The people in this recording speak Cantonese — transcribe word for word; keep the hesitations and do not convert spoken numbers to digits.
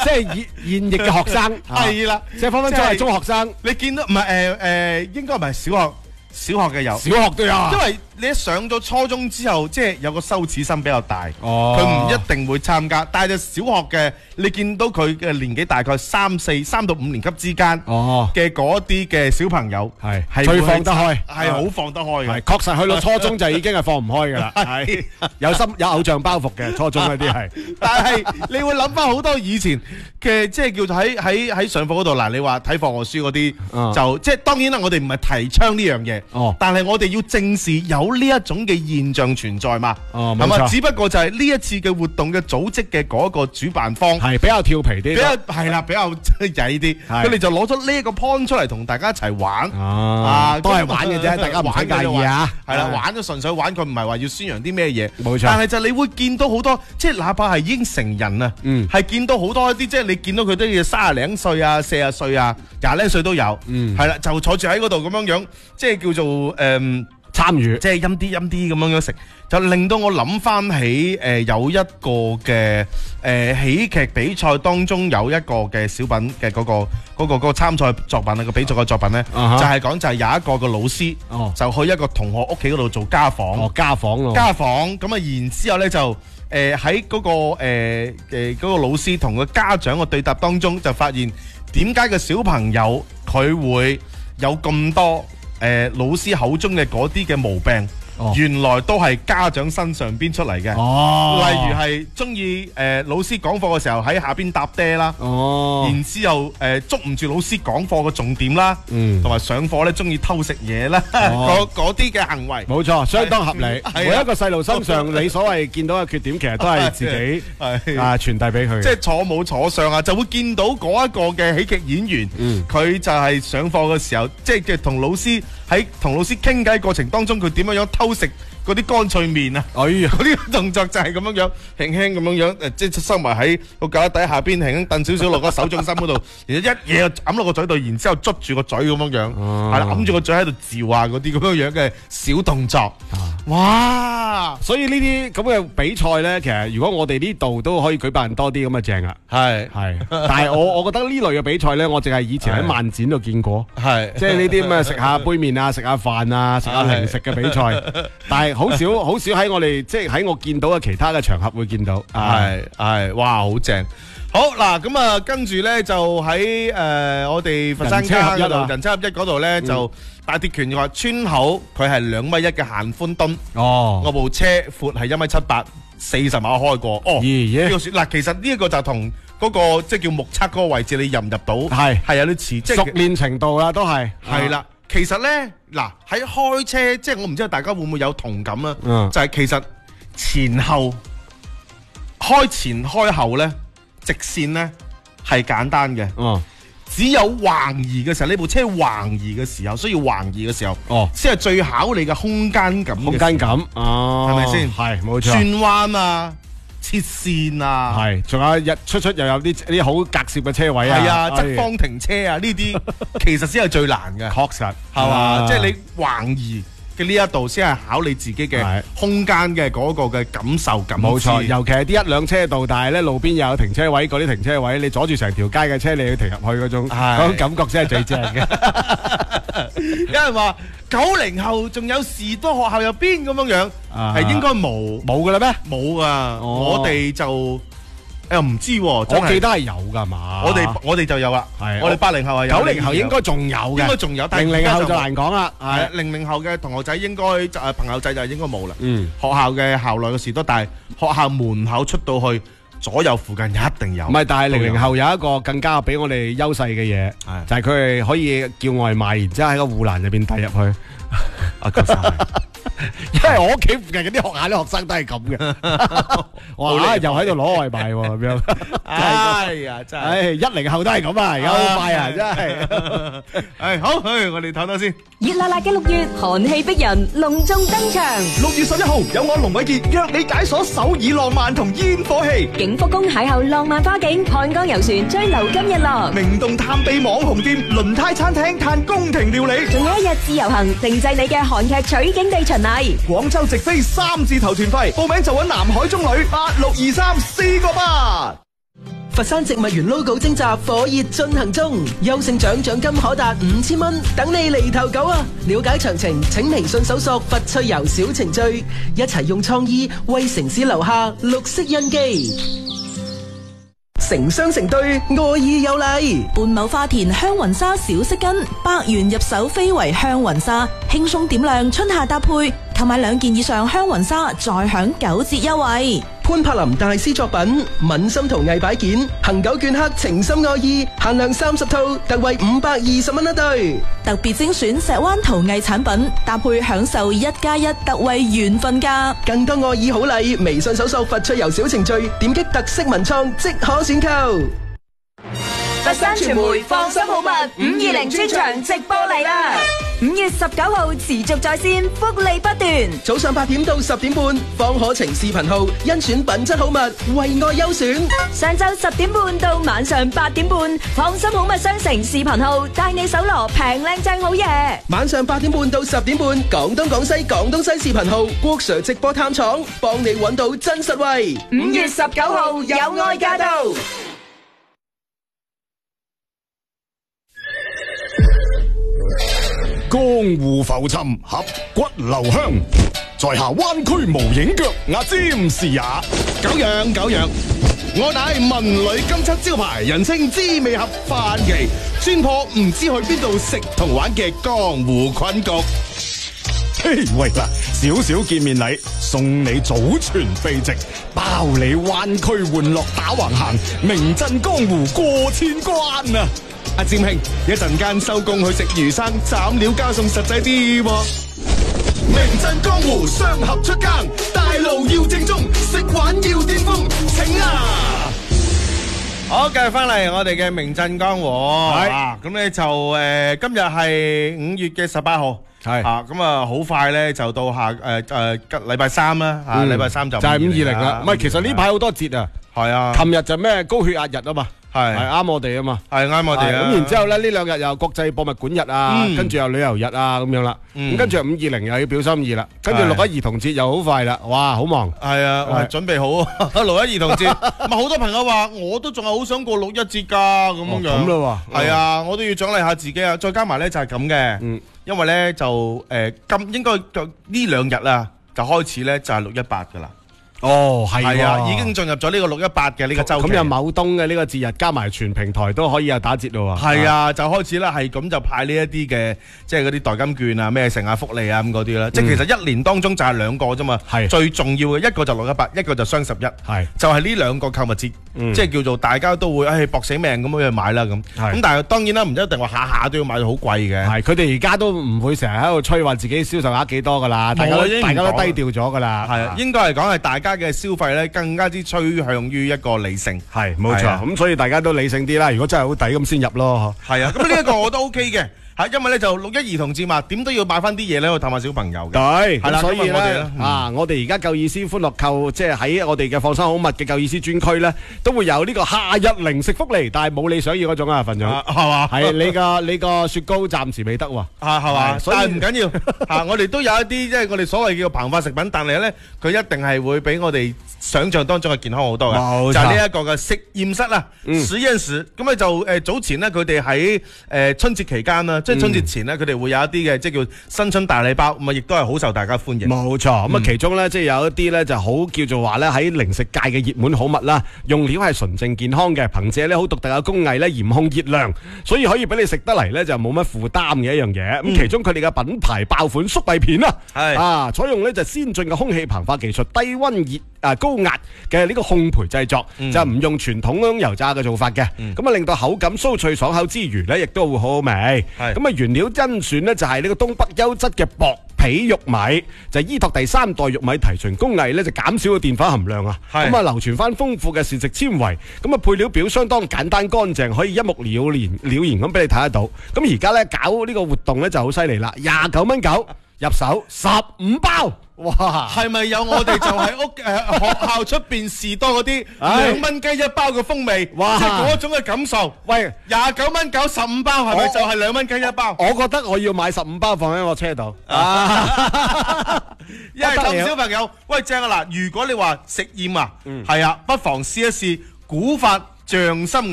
即係現現役嘅學生， 係啦， 即係分分鐘係中學生， 你見到唔係誒誒，應該唔係小學，小學嘅有， 小學都有， 因為你一上咗初中之後，即係有個羞恥心比較大， 哦， 佢唔一定會參加。但係就小學嘅，你見到佢嘅年紀大概三四三到五年級之間哦嘅嗰啲嘅小朋友， 係係最放得開， 係好放得開嘅。 係確實去到初中就已經係放唔開㗎啦，係有心有偶像包袱嘅初中嗰啲係。 但係你會諗翻好多以前嘅，即係叫做喺喺喺上課嗰度嗱，你話睇課外書嗰啲，就即係當然啦，我哋唔係提倡呢樣嘢， 哦， 但係我哋要正視有呢一種嘅現象存在嘛， 哦， 係嘛？ 冇錯， 只不過就係呢一次嘅活動嘅組織嘅嗰個主辦方係比較調皮啲， 比較係啦，比較曳啲，佢哋就攞咗呢一個 point 出嚟同大家一齊玩， 啊，都係玩嘅啫，大家唔使介意啊， 係啦，玩咗純粹玩，佢唔係話要宣揚啲咩嘢， 冇錯。 但係就你會見到好多，即係哪怕係已經成人啊， 嗯， 係見到好多一啲，即係你見到佢都要三十零歲啊、四十歲啊、廿零歲都有， 嗯， 係啦，就坐住喺嗰度咁樣樣，即係叫做誒。 參與， 即係陰啲陰啲咁樣樣食，就令到我諗翻起誒、呃、有一個嘅誒、呃、喜劇比賽當中有一個嘅小品嘅嗰、嗰個嗰、嗰個嗰、嗰個參賽作品啊、嗰個比賽嘅作品咧，uh-huh. 就係講就係有一個嘅老師，oh. 就去一個同學屋企嗰度做家訪，哦、oh, 家訪咯，家訪咁啊，然之後咧就誒喺嗰個誒誒嗰個老師同個家長嘅對答當中，就發現點解個小朋友佢會有咁多。誒、呃、老師口中嘅嗰啲嘅毛病，哦、原來都係家長身上邊出嚟嘅。哦，例如係中意誒老師講課嘅時候喺下邊搭爹啦。哦，然之後誒、呃、捉唔住老師講課嘅重點啦。嗯，同埋上課咧中意偷食嘢啦。嗰嗰啲嘅行為， 冇錯，相當合理。每一個細路身上你所謂見到嘅缺點，其實都係自己啊傳遞俾佢。 即係坐冇坐上啊，就會見到嗰一個嘅喜劇演員，佢、嗯、就係上課嘅時候，即係嘅同老師。喺同老師傾偈過程當中，佢點樣樣偷食嗰啲乾脆麵啊？哎呀，嗰啲動作就係咁樣樣，輕輕咁樣樣，誒，即係收埋喺個架底下邊，輕輕掟少少落個手掌心嗰度，然後一嘢揞落個嘴度，然之後捉住個嘴咁樣樣，係啦，揞住個嘴喺度嚼啊嗰啲咁樣樣嘅小動作。哇！ 所以呢啲咁嘅比賽咧，其實如果我哋呢度都可以舉辦多啲咁嘅正啊，係係。但係我我覺得呢類嘅比賽咧，我淨係以前喺漫展度見過，係即係呢啲咁嘅食下杯麵啊、食下飯啊、食下零食嘅比賽，但係好少好少喺我哋即係喺我見到嘅其他嘅場合會見到， 係係哇好正。好嗱，咁啊跟住咧就喺誒我哋佛山街嗰度人車合一嗰度咧就。大鐵拳話村口佢係兩米一嘅限寬墩，哦，我部車闊係一米七八，四十碼開過，哦，咦、yeah, 嗱、yeah. 其實呢一個就同嗰、嗰個即係叫目測嗰個位置，你入唔入到係係有啲似，即係熟練程度啦，都係係啦。其實咧嗱喺開車，即係我唔知道大家會唔會有同感啦、嗯，就係、是、其實前後開前開後咧直線咧係簡單嘅，嗯。只有橫移嘅時候，呢部車橫移嘅時候，需要橫移嘅時候，哦，先係最考你嘅空間感。空間感，哦，係咪先？係，冇錯。轉彎啊，切線啊，係，仲有日出出又有啲啲好隔攝嘅車位啊，係啊，側方停車啊，呢啲其實先係最難嘅。確實，係嘛？即係你橫移嘅呢一度先係考你自己嘅空間嘅嗰個嘅感受感。冇錯，尤其係啲一輛車道，但係咧路邊又有停車位，嗰啲停車位你阻住成條街嘅車，你要停入去嗰種嗰種感覺先係最正嘅。有人話九零後仲有士多學校入邊咁樣樣，係應該冇冇噶啦咩？冇啊！我哋就。又唔知，我記得係有噶嘛？我哋我哋就有啦，係我哋八零後係有，九零後應該仲有嘅，應該仲有，但係零零後就難講啦。係零零後嘅同學仔應該就誒朋友仔就應該冇啦。嗯，學校嘅校內嘅士多，但係學校門口出到去左右附近一定有。唔係，但係零零後有一個更加俾我哋優勢嘅嘢，就係佢哋可以叫外賣，然之後喺個護欄入邊遞入去。啊，夠晒！因為我屋企附近嗰啲學校啲學生都係咁嘅，哇！又喺度攞外賣喎，咁樣，哎呀，真係，唉，一零後都係咁啊，而家好快啊，真係，係好，去我哋唞唞先。 熱辣辣嘅六月，寒氣逼人，隆重登場。 六月十一號，有我龍偉傑約你解鎖首爾浪漫同煙火氣， 景福宮邂逅浪漫花景，漢江遊船追流金日落， 明洞探秘網紅店，輪胎餐廳嘆宮廷料理， 仲有一日自由行，定製你嘅韓劇取景地巡禮。 廣州直飛三字頭團費，報名就揾南海中旅八六二三四個八。 佛山植物園 logo 徵集火熱進行中，優勝獎獎金可達五千蚊，等你嚟投稿啊！了解詳情，請微信搜索佛趣遊小程序，一齊用創意為城市留下綠色印記。成雙成對，愛意有禮。 半畝花田香雲紗小飾巾，百元入手非遺香雲紗，輕鬆點亮春夏搭配，購買兩件以上香雲紗再享九折優惠。 潘柏林大師作品閩心陶藝擺件，恒久镌刻情深愛意，限量三十套，特惠五百二十蚊一對。 特別精選石灣陶藝產品，搭配享受一加一特惠緣分價。 更多愛意好禮，微信搜索佛趣遊小程序，點擊特色文創即可選購。 佛山傳媒放心好物五二零專場直播嚟啦！五月十九號持續在線，福利不斷。 早上八點到十點半，方可晴視頻號甄選品質好物，為愛優選。 上晝十點半到晚上八點半，放心好物商城視頻號帶你搜羅平靚正好嘢。 晚上八點半到十點半，廣東廣西廣東西視頻號郭 Sir 直播探廠，幫你揾到真實惠。 五月十九號有愛駕到。 江湖浮沉，俠骨留香，在下灣區無影腳，阿詹士也。 久仰久仰，我乃文旅金漆招牌，人稱滋味俠范奇，專破唔知去邊度食同玩嘅江湖困局。 嘿喂嗱，少少見面禮，送你祖傳秘籍，包你灣區玩樂打橫行，名震江湖過千關啊！ 阿占兄，一陣間收工去食魚生，斬料加餸實際啲喎。名震江湖，雙俠出更，大路要正宗，食玩要巔峰，請啊！好，繼續翻嚟我哋嘅名震江湖，係啊，咁咧就誒，今日係五月嘅十八號。係啊，咁啊好快咧就到下誒誒禮拜三啦，啊禮拜三就就係五二零啦。唔係，其實呢排好多節啊。係啊，琴日就咩高血壓日啊嘛。係係啱我哋啊嘛， 係啱我哋啊。 咁然之後咧，呢兩日又國際博物館日啊，跟住又旅遊日啊咁樣啦。咁跟住五二零又要表心意啦，跟住六一兒童節又好快啦，哇，好忙。 係啊，我準備好六一兒童節。咪好多朋友話，我都仲係好想過六一節噶咁樣。 咁咯喎， 係啊，我都要獎勵下自己啊。再加埋咧就係咁嘅，嗯，因為咧就誒今應該呢兩日啊，就開始咧就係六一八噶啦。 哦，係啊，已經進入咗呢個六一八嘅呢個週期。 咁有某東嘅呢個節日加埋全平台都可以有打折咯喎。 係啊，就開始啦，係咁就派呢一啲嘅，即係嗰啲代金券啊、咩剩啊、福利啊咁嗰啲啦。即係其實一年當中就係兩個啫嘛。係最重要嘅一個就六一八，一個就雙十一。係就係呢兩個購物節，即係叫做大家都會誒搏死命咁樣去買啦咁。咁但係當然啦，唔一定話下下都要買到好貴嘅。係佢哋而家都唔會成日喺度吹話自己銷售額幾多㗎啦，大家都大家都低調咗㗎啦。 係啊，應該嚟講係大家嘅消費咧，更加之趨向於一個理性， 係冇錯，咁所以大家都理性啲啦。如果真係好抵咁先入咯， 係啊。咁呢一個我都 OK 嘅，嚇，因為咧就六一兒童節嘛，點都要買翻啲嘢咧去氹下小朋友嘅。 對， 係啦， 所以咧啊， 嗯、 我哋而家夠意思歡樂購，即係喺我哋嘅放心好物嘅夠意思專區咧，都會有呢個夏日零食福利，但係冇你想要嗰種啊，份長係嘛？係你個你個雪糕暫時未得喎， 啊係嘛？所以唔緊要嚇，我哋都有一啲即係我哋所謂叫做膨化食品，但係咧佢一定係會比我哋想象當中係健康好多嘅，就係呢一個嘅實驗室啊，實驗室咁咧就誒早前咧佢哋喺誒春節期間啦，即係春節前咧佢哋會有一啲嘅即係叫新春大禮包，咁啊亦都係好受大家歡迎。 冇錯，咁啊其中咧即係有一啲咧就好叫做話咧喺零食界嘅熱門好物啦，用料係純正健康嘅，憑借咧好獨特嘅工藝咧嚴控熱量，所以可以俾你食得嚟咧就冇乜負擔嘅一樣嘢。咁其中佢哋嘅品牌爆款粟米片啊，係啊採用咧就先進嘅空氣膨化技術，低溫熱啊高壓嘅呢個烘焙製作，嗯、就唔用傳統嗰種油炸嘅做法嘅，咁啊、嗯、令到口感酥脆爽口之餘咧，亦都會好好味。咁啊原料甄選呢，就係呢個東北優質嘅薄皮玉米，就依託第三代玉米提純工藝咧，就減少個澱粉含量啊。咁啊流傳翻豐富嘅膳食纖維，咁啊配料表相當簡單乾淨，可以一目了然了然咁俾你睇得到。咁而家咧搞呢個活動咧就好犀利啦，廿九蚊九入手十五包。哇！ 係咪有我哋就喺屋誒學校出邊士多嗰啲兩蚊雞一包嘅風味？哇！即係嗰種嘅感受。喂，廿九蚊九十五包係咪就係兩蚊雞一包？ 我覺得我要買十五包放喺我車度。 因為咁小朋友，喂正啊嗱！如果你話食厭啊，係啊，不妨試一試古法匠心